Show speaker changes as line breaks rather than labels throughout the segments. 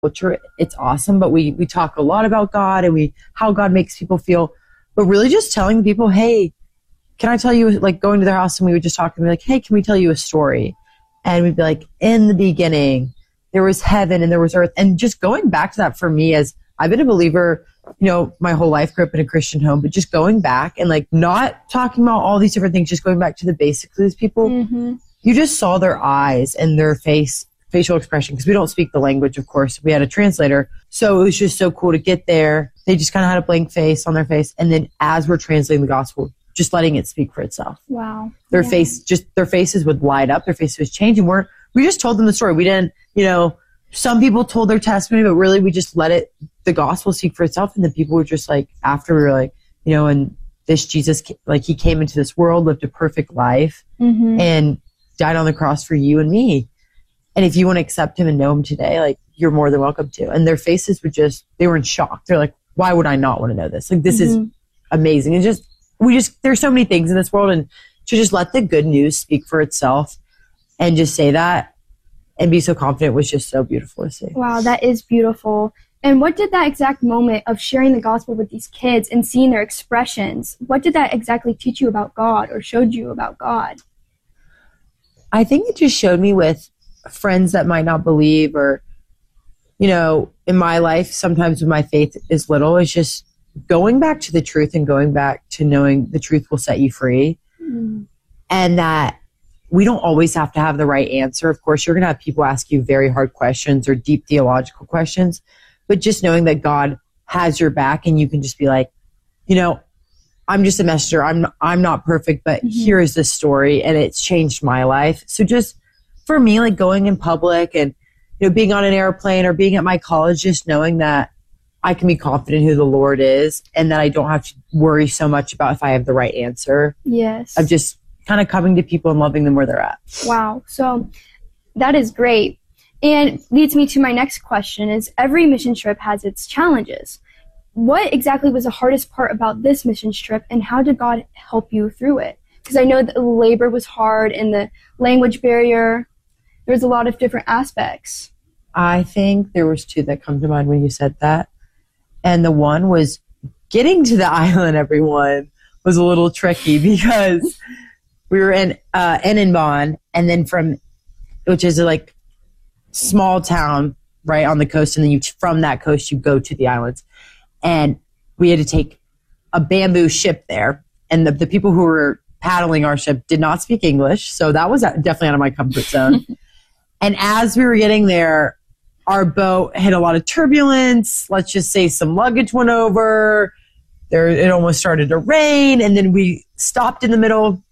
culture, it's awesome, but we talk a lot about God and how God makes people feel, but really just telling people, hey, can I tell you, like going to their house and we would just talk and be like, hey, can we tell you a story? And we'd be like, in the beginning, there was heaven and there was earth. And just going back to that for me, as I've been a believer, my whole life, grew up in a Christian home, but just going back and like not talking about all these different things, just going back to the basics of these people, you just saw their eyes and their facial expression, because we don't speak the language, of course. We had a translator. So it was just so cool to get there. They just kind of had a blank face on their face. And then as we're translating the gospel, just letting it speak for itself.
Wow.
Their faces would light up, their faces would change. And we just told them the story. We didn't, some people told their testimony, but really we just let the gospel speak for itself. And then people were just like, after we were like, and this Jesus, like he came into this world, lived a perfect life and died on the cross for you and me. And if you want to accept him and know him today, like you're more than welcome to. And their faces they were in shock. They're like, why would I not want to know this? Like, this is amazing. And there's so many things in this world, and to just let the good news speak for itself and just say that and be so confident was just so beautiful to see.
Wow, that is beautiful. And what did that exact moment of sharing the gospel with these kids and seeing their expressions, what did that exactly teach you about God or showed you about God?
I think it just showed me with friends that might not believe, or, in my life, sometimes when my faith is little, it's just going back to the truth and going back to knowing the truth will set you free. And that we don't always have to have the right answer. Of course, you're going to have people ask you very hard questions or deep theological questions, but just knowing that God has your back and you can just be like, I'm just a messenger. I'm not perfect, but here is this story and it's changed my life. So just for me, like going in public and, being on an airplane or being at my college, just knowing that I can be confident who the Lord is and that I don't have to worry so much about if I have the right answer.
Yes.
Of just kind of coming to people and loving them where they're at.
Wow. So that is great. And leads me to my next question is, every mission trip has its challenges. What exactly was the hardest part about this mission trip, and how did God help you through it? Because I know the labor was hard and the language barrier. There's a lot of different aspects.
I think there was two that come to mind when you said that. And the one was getting to the island, everyone, was a little tricky because we were in Enenbon, and then which is like small town right on the coast, and then from that coast you go to the islands. And we had to take a bamboo ship there, and the people who were paddling our ship did not speak English, so that was definitely out of my comfort zone. And as we were getting there, our boat hit a lot of turbulence. Let's just say some luggage went over. It almost started to rain, and then we stopped in the middle,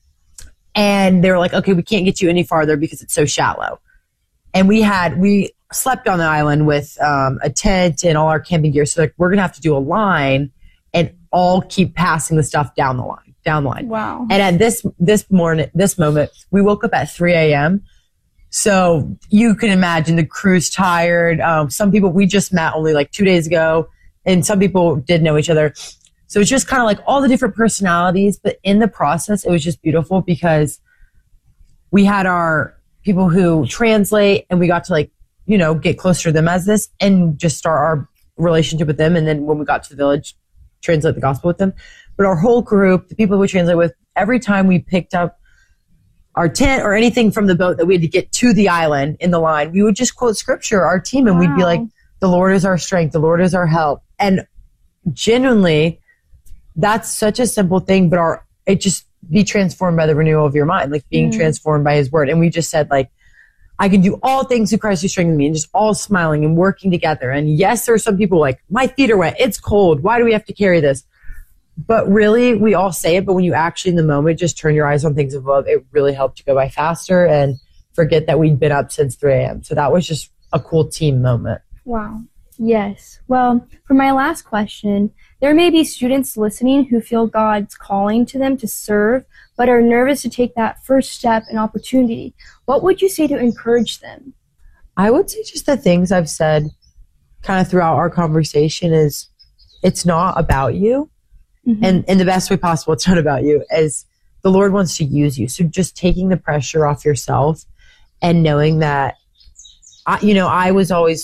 and they were like, okay, we can't get you any farther because it's so shallow. And we slept on the island with a tent and all our camping gear. So we're going to have to do a line and all keep passing the stuff down the line.
Wow.
And at this moment, we woke up at 3 a.m. So you can imagine the crew's tired. Some people we just met only like 2 days ago, and some people did know each other. So it's just kind of like all the different personalities. But in the process, it was just beautiful because we had our people who translate, and we got to get closer to them as this and just start our relationship with them. And then when we got to the village, translate the gospel with them. But our whole group, the people we translate with, every time we picked up our tent or anything from the boat that we had to get to the island in the line, we would just quote scripture, our team, and we'd be like, the Lord is our strength, the Lord is our help. And genuinely, that's such a simple thing, but it just be transformed by the renewal of your mind, like being transformed by his word. And we just said, like, I can do all things through Christ who strengthens me, and just all smiling and working together. And yes, there are some people like, my feet are wet, it's cold, why do we have to carry this? But really, we all say it, but when you actually in the moment just turn your eyes on things above, it really helped to go by faster and forget that we'd been up since 3 a.m. So that was just a cool team moment.
Wow. Yes. Well, for my last question, there may be students listening who feel God's calling to them to serve, but are nervous to take that first step and opportunity. What would you say to encourage them?
I would say just the things I've said kind of throughout our conversation is it's not about you. And in the best way possible, it's not about you, as the Lord wants to use you. So just taking the pressure off yourself and knowing that, I was always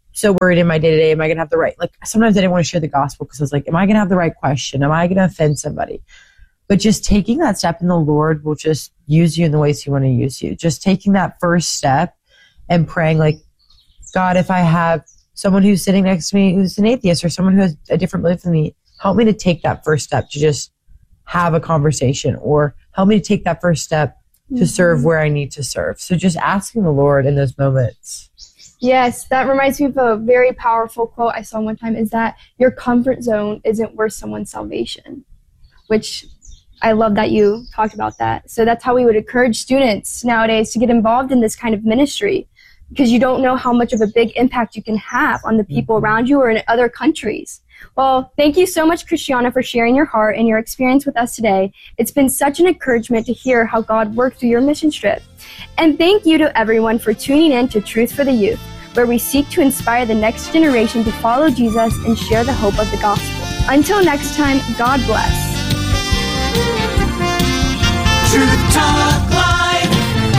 so worried in my day-to-day, am I going to have the right, like sometimes I didn't want to share the gospel because I was like, am I going to have the right question? Am I going to offend somebody? But just taking that step, and the Lord will just use you in the ways He want to use you. Just taking that first step and praying like, God, if I have someone who's sitting next to me who's an atheist or someone who has a different belief than me, help me to take that first step to just have a conversation, or help me to take that first step to serve where I need to serve. So just asking the Lord in those moments.
Yes, that reminds me of a very powerful quote I saw one time, is that your comfort zone isn't worth someone's salvation, which I love that you talked about that. So that's how we would encourage students nowadays to get involved in this kind of ministry, because you don't know how much of a big impact you can have on the people around you or in other countries. Well, thank you so much, Christiana, for sharing your heart and your experience with us today. It's been such an encouragement to hear how God worked through your mission trip. And thank you to everyone for tuning in to Truth for the Youth, where we seek to inspire the next generation to follow Jesus and share the hope of the gospel. Until next time, God bless.
Truth Talk Live.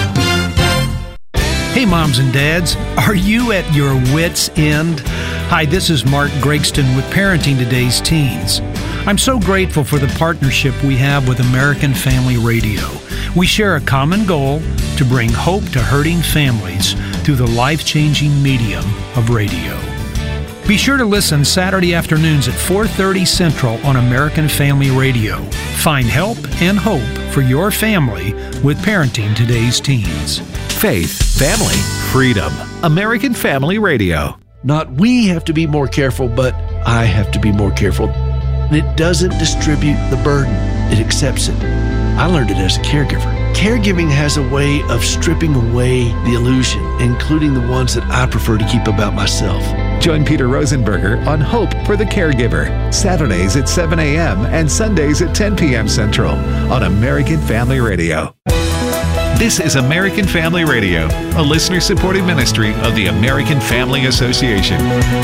Hey, moms and dads, are you at your wits' end? Hi, this is Mark Gregston with Parenting Today's Teens. I'm so grateful for the partnership we have with American Family Radio. We share a common goal to bring hope to hurting families through the life-changing medium of radio. Be sure to listen Saturday afternoons at 4:30 Central on American Family Radio. Find help and hope for your family with Parenting Today's Teens.
Faith, family, freedom. American Family Radio.
Not we have to be more careful, but I have to be more careful. It doesn't distribute the burden. It accepts it. I learned it as a caregiver. Caregiving has a way of stripping away the illusion, including the ones that I prefer to keep about myself.
Join Peter Rosenberger on Hope for the Caregiver, Saturdays at 7 a.m. and Sundays at 10 p.m. Central on American Family Radio. This is American Family Radio, a listener-supported ministry of the American Family Association.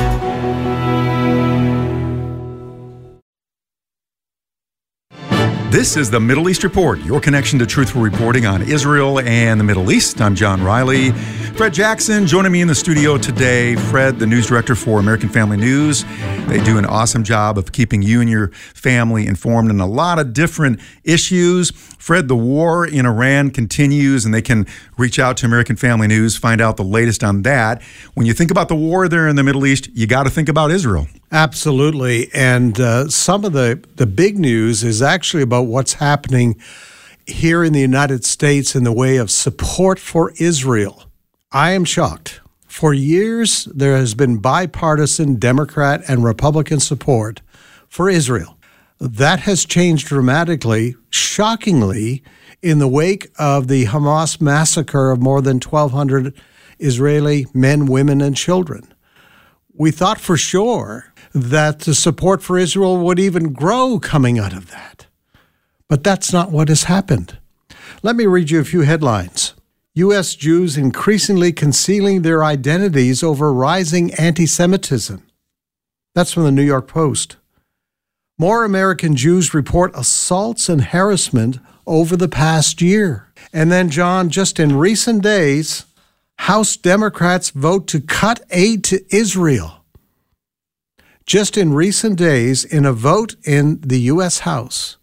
This is the Middle East Report, your connection to truthful reporting on Israel and the Middle East. I'm John Riley. Fred Jackson joining me in the studio today. Fred, the news director for American Family News. They do an awesome job of keeping you and your family informed on a lot of different issues. Fred, the war in Iran continues, and they can reach out to American Family News, find out the latest on that. When you think about the war there in the Middle East, you got to think about Israel.
Absolutely. And some of the big news is actually about what's happening here in the United States in the way of support for Israel. I am shocked. For years, there has been bipartisan Democrat and Republican support for Israel. That has changed dramatically, shockingly, in the wake of the Hamas massacre of more than 1,200 Israeli men, women, and children. We thought for sure that the support for Israel would even grow coming out of that. But that's not what has happened. Let me read you a few headlines. U.S. Jews increasingly concealing their identities over rising anti-Semitism. That's from the New York Post. More American Jews report assaults and harassment over the past year. And then, John, just in recent days, House Democrats vote to cut aid to Israel. Just in recent days, in a vote in the U.S. House,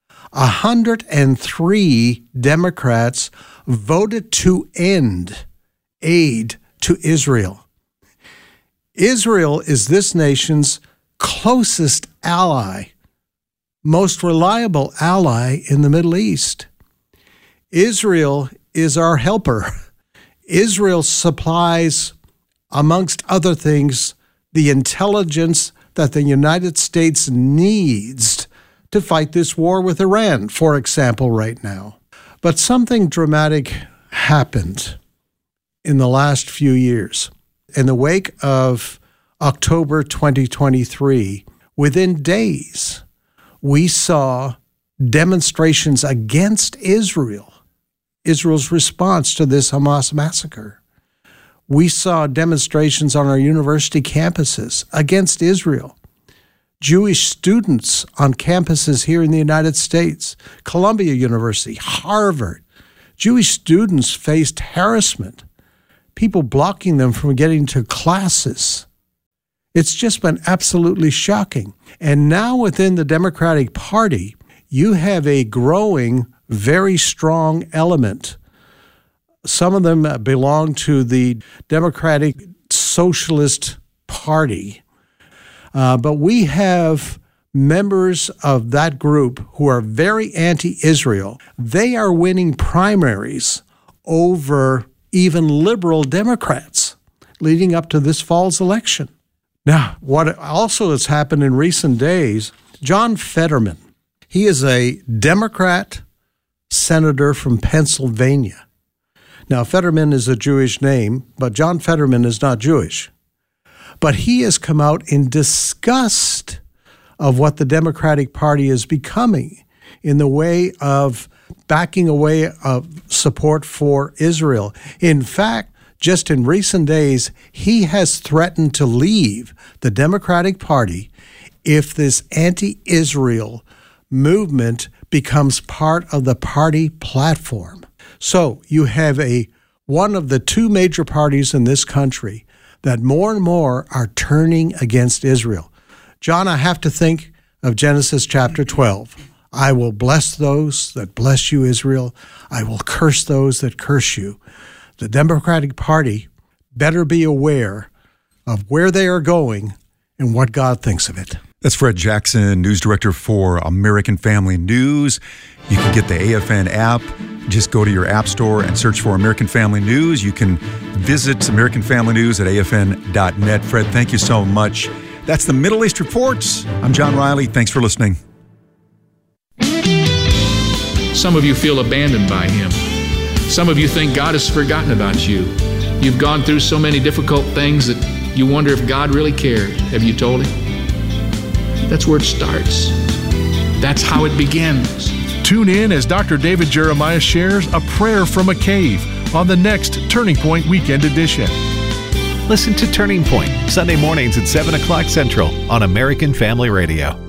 103 Democrats voted to end aid to Israel. Israel is this nation's closest ally, most reliable ally in the Middle East. Israel is our helper. Israel supplies, amongst other things, the intelligence that the United States needs to fight this war with Iran, for example, right now. But something dramatic happened in the last few years. In the wake of October 2023, within days, we saw demonstrations against Israel, Israel's response to this Hamas massacre. We saw demonstrations on our university campuses against Israel. Jewish students on campuses here in the United States, Columbia University, Harvard, Jewish students faced harassment, people blocking them from getting to classes. It's just been absolutely shocking. And now within the Democratic Party, you have a growing, very strong element. Some of them belong to the Democratic Socialist Party. But we have members of that group who are very anti-Israel. They are winning primaries over even liberal Democrats leading up to this fall's election. Now, what also has happened in recent days, John Fetterman, he is a Democrat senator from Pennsylvania. Now, Fetterman is a Jewish name, but John Fetterman is not Jewish. But he has come out in disgust of what the Democratic Party is becoming in the way of backing away of support for Israel. In fact, just in recent days, he has threatened to leave the Democratic Party if this anti-Israel movement becomes part of the party platform. So you have one of the two major parties in this country that more and more are turning against Israel. John, I have to think of Genesis chapter 12. I will bless those that bless you, Israel. I will curse those that curse you. The Democratic Party better be aware of where they are going and what God thinks of it.
That's Fred Jackson, news director for American Family News. You can get the AFN app. Just go to your app store and search for American Family News. You can visit American Family News at afn.net. Fred, thank you so much. That's the Middle East Reports. I'm John Riley. Thanks for listening.
Some of you feel abandoned by Him. Some of you think God has forgotten about you. You've gone through so many difficult things that you wonder if God really cared. Have you told Him? That's where it starts. That's how it begins.
Tune in as Dr. David Jeremiah shares a prayer from a cave on the next Turning Point Weekend Edition.
Listen to Turning Point, Sunday mornings at 7 o'clock Central on American Family Radio.